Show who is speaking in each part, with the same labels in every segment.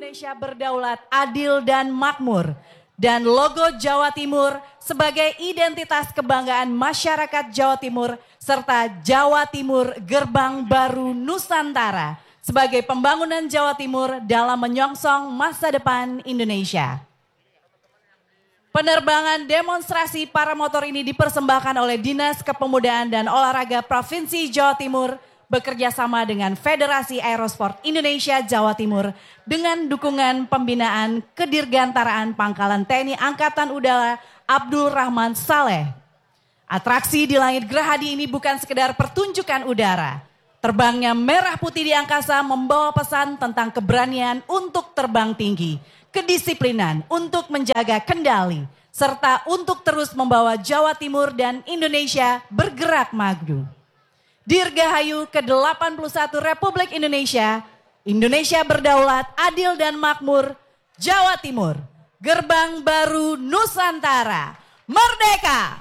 Speaker 1: Indonesia berdaulat, adil dan makmur, dan logo Jawa Timur sebagai identitas kebanggaan masyarakat Jawa Timur serta Jawa Timur Gerbang Baru Nusantara sebagai pembangunan Jawa Timur dalam menyongsong masa depan Indonesia. Penerbangan demonstrasi para motor ini dipersembahkan oleh Dinas Kepemudaan dan Olahraga Provinsi Jawa Timur bekerja sama dengan Federasi Aerosport Indonesia Jawa Timur dengan dukungan pembinaan Kedirgantaraan Pangkalan TNI Angkatan Udara Abdul Rahman Saleh. Atraksi di langit Gerahadi ini bukan sekedar pertunjukan udara. Terbangnya merah putih di angkasa membawa pesan tentang keberanian untuk terbang tinggi, kedisiplinan untuk menjaga kendali, serta untuk terus membawa Jawa Timur dan Indonesia bergerak maju. Dirgahayu ke-81 Republik Indonesia, Indonesia berdaulat, adil dan makmur, Jawa Timur, Gerbang Baru Nusantara, Merdeka!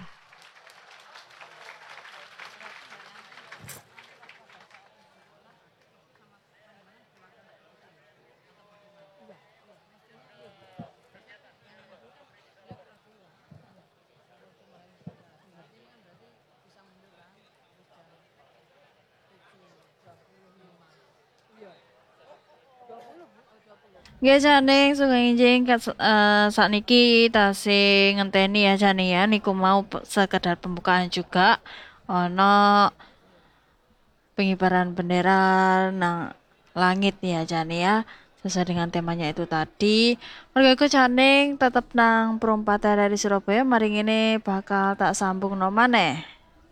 Speaker 2: Nggih Janing sugeng enjing sakniki tasih ngenteni ya Jani ya niku mau sekedar pembukaan juga ono pengibaran bendera nang langit ya Jani ya sesuai dengan temanya itu tadi. Mergo Janing tetep nang Perempatan dari Surabaya mari ngene bakal tak sambung no maneh.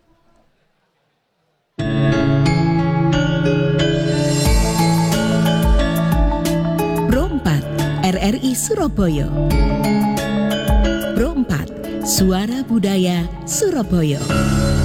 Speaker 3: RRI Surabaya. Pro 4, Suara Budaya Surabaya.